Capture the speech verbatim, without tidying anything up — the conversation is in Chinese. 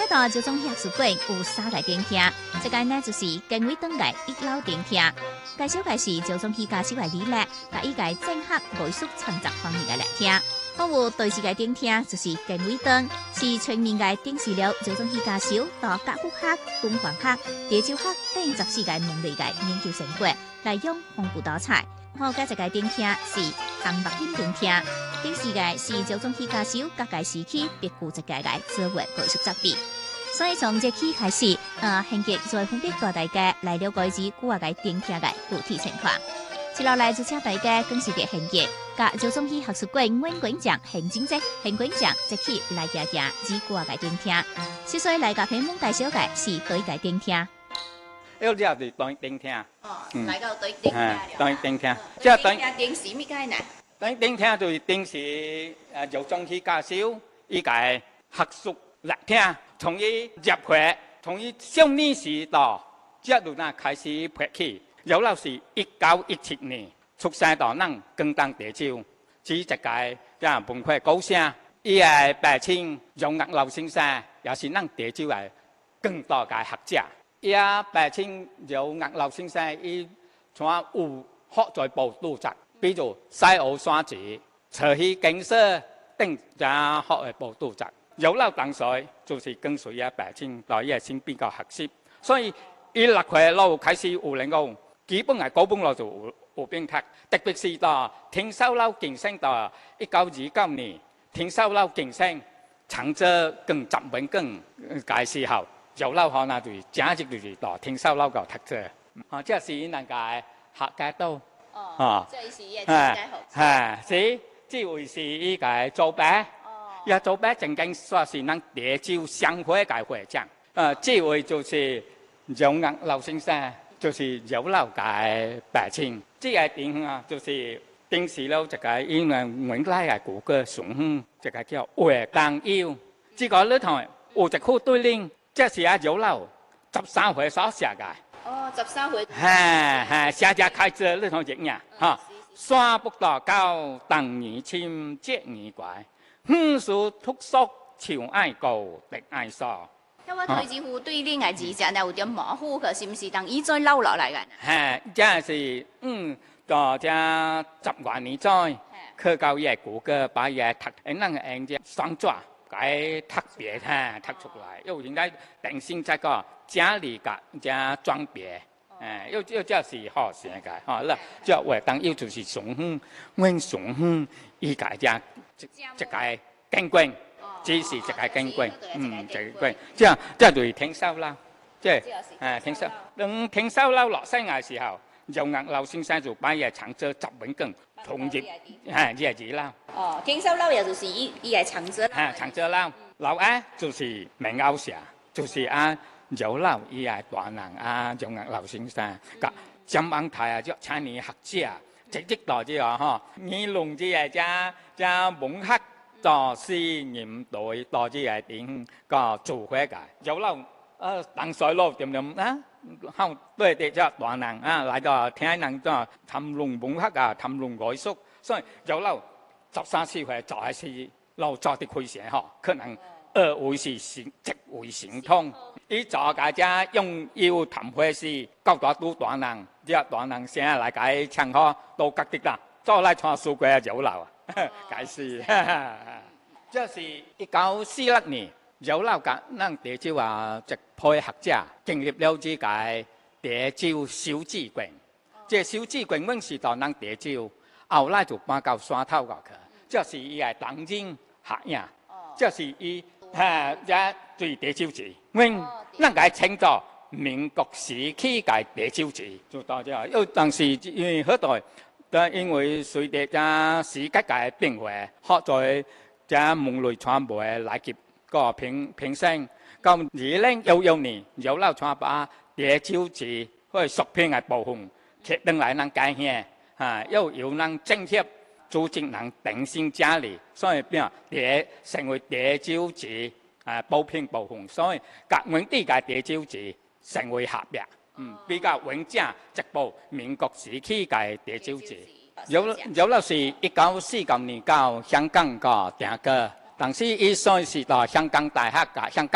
来到九中戏学馆有三个店厅，这个呢就是建伟当街一楼店厅。介绍的是九中戏家手的理念，甲伊个整合艺术创作方面的来听。服务第四个店厅就是建伟当，是全面的顶视了九中戏家手到甲骨学、敦煌学、地州学等十四个门类的研究成果，来用丰富多彩。好，甲一个店厅是红木品店厅，顶四个是九中戏家手各个时期别具一格的做画艺术作品。所以从这期开始，呃，现节就会分别带大家来了解至古个店厅的具体情况。接落来就请大家跟随着现节，甲九中戏学术馆阮馆长现景节、现馆长一起来行行至古个店厅。首先来甲朋友们介绍的是对个店厅。 要入是当店厅。 哦，来到对店厅了。 当店厅， 即係店廳是乜嘢呢？ 當店廳就是定是誒有中戲家小依個學術熱廳，從伊入會，從伊少年時代，一路那開始崛起。有老是一九一七年出生到咱廣東地州，只一個即文化高聲，伊係白青楊岳老先生，也是咱地州嘅更多嘅學者。伊啊白青楊岳老先生，伊像有學在報道集。比如西澳山寺、慈禧景色等家學嘅報道集，有老當水就是跟隨啊白青來嘢先比較合適，所以伊落去路開始有人講，基本係高本路就有有變讀，特別是到天寿樓競爭到一九二九年，天壽樓競爭長者更集文更嘅時候，有老可能就正直就是到天壽樓個讀者，啊，即係能夠客家都。 哦，即係是嘢設計好。 係，是，即會是依個做白，也做白正經說是咱地州商會嘅會長。呃，這位就是楊岳老先生，就是有老嘅白青。這個店啊，就是定時了一個因為原來嘅古個順風，一個叫活當腰。這個裏頭有一副對聯，這是啊有老十三歲所寫嘅。 哦，十三歲。 係係，寫隻開字呢套型呀，嚇。山北大高，當年簽接年怪，五樹突縮，潮愛高，敵愛疏。 因為佢似乎對呢個字隻有點模糊，佢是唔是等伊再留落嚟嘅？ 係，即係嗯，到只十萬年再，佢教嘢古個把嘢讀，誒能誒只雙抓。改特別哈，特出來，又應該定性這個家裡個加裝別，誒，又又叫是好些個，哈，那叫我當又就是松風，阮松風依個只一個經過，只是一個經過，嗯，經過，即係即係對天壽樓，即係誒天壽，等天壽樓落山嘅時候，楊岳老先生就把嘢長者十文更同入，係日子啦。 哦，天壽樓也就是伊伊係長者。 啊，長者樓，樓啊就是明歐社，就是啊有樓伊係大人啊楊岳老先生，個張安泰啊，即青年學者，直直到即個嗬，你弄即係只只文學到四年代到即係點個做伙個有樓，呃，當水路點點啊？好對對，即大人啊來到聽人個談論文學啊，談論藝術，所以有樓。十三四歲就係是老早的開始嗬，可能二位是行職位行通，伊做家只用要談會是高大都大人，即大人先來解唱嗬，都覺得啦，再來傳書過有樓啊，解是，這是一九四六年有樓個咱地州啊一批學者經歷了這個地州小資quyền，這小資權阮是到咱地州。後來就搬到山頭個去，這是伊係當今學影，這是伊嚇一對地州字，阮咱個稱作民國時期嘅地州字，就到這。又當時因為好代，但因為隨着這時間嘅變化，學在這門類傳媒來及個平平升，到二零一六年有老傳把地州字或屬篇嘅部分，決定來咱改獻。啊，又有人政協組織人定性家裡，所以變地成為地州字啊，補編部分，所以革命地嘅地州字成為合約，嗯，比較穩正一部民國時期嘅地州字。有有了是一九四九年到香港個定居，當時伊算是到香港大學個香港